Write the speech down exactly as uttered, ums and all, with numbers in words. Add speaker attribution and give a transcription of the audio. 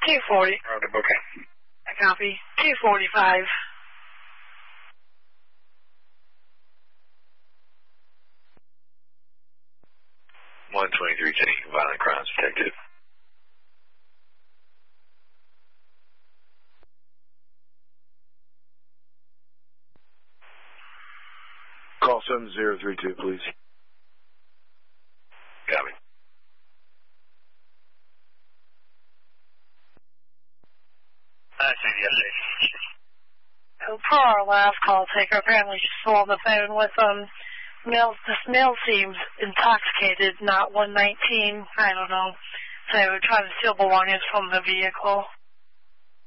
Speaker 1: two forty.
Speaker 2: Okay.
Speaker 1: I copy. two forty-five.
Speaker 2: one twenty-three ten, violent crimes detective.
Speaker 3: Call seven zero three two, please.
Speaker 2: Copy. I see, yes, sir.
Speaker 1: So per our last call taker, apparently she's still on the phone with um male. This male seems intoxicated, not one nineteen. I don't know. So we're trying to steal belongings from the vehicle.